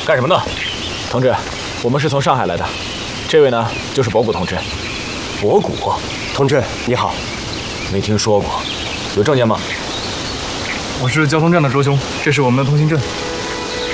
干什么呢？同志，我们是从上海来的，这位呢就是博古同志。博古同志你好， 没听说过，有证件吗？ 我是交通站的周兄，这是我们的通行证。